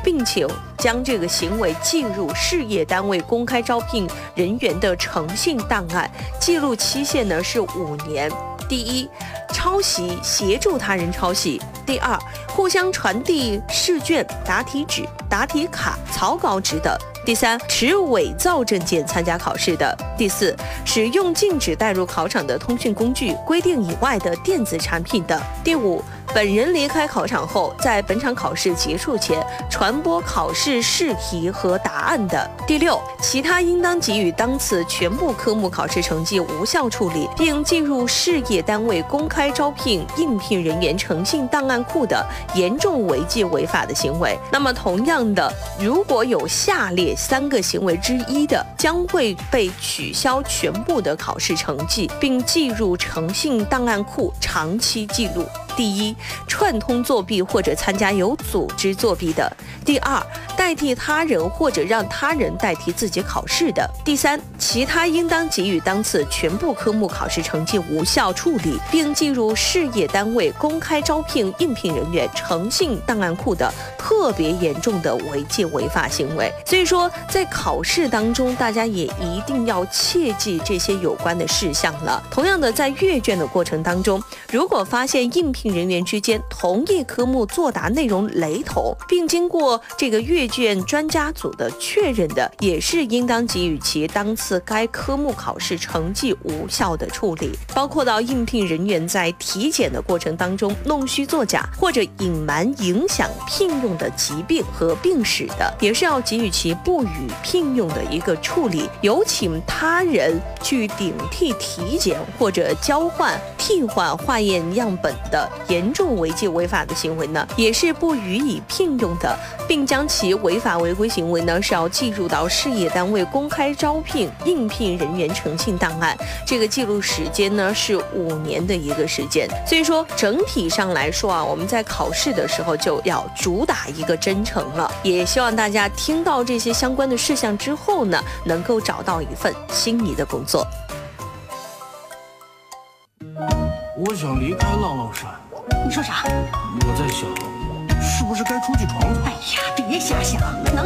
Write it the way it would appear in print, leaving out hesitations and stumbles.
并且将这个行为记入事业单位公开招聘人员的诚信档案，记录期限呢是5年。第一，抄袭协助他人抄袭；第二，互相传递试卷、答题纸、答题卡、草稿纸等；第三，持伪造证件参加考试的；第四，使用禁止带入考场的通讯工具、规定以外的电子产品的；第五，本人离开考场后，在本场考试结束前传播考试试题和答案的；第六，其他应当给予当次全部科目考试成绩无效处理，并进入事业单位公开招聘应聘人员诚信档案库的严重违纪违法的行为。那么同样的，如果有下列3个行为之一的，将会被取消全部的考试成绩，并记入诚信档案库长期记录。第一，串通作弊或者参加有组织作弊的；第二，代替他人或者让他人代替自己考试的；第三，其他应当给予当次全部科目考试成绩无效处理，并进入事业单位公开招聘应聘人员诚信档案库的特别严重的违纪违法行为。所以说，在考试当中，大家也一定要切记这些有关的事项了。同样的，在阅卷的过程当中，如果发现应聘人员之间同一科目作答内容雷同，并经过这个阅卷专家组的确认的，也是应当给予其当次该科目考试成绩无效的处理。包括到应聘人员在体检的过程当中弄虚作假或者隐瞒影响聘用的疾病和病史的，也是要给予其不予聘用的一个处理。有请他人去顶替体检或者交换替换化验样本的严重违纪违法的行为呢，也是不予以聘用的，并将其违法违规行为呢是要记入到事业单位公开招聘应聘人员诚信档案。这个记录时间呢是5年的一个时间。所以说整体上来说啊，我们在考试的时候就要主打一个真诚了。也希望大家听到这些相关的事项之后呢，能够找到一份心仪的工作。 我想离开浪浪山。 你说啥？ 我在想，是不是该出去闯闯？ 哎呀，别瞎想，能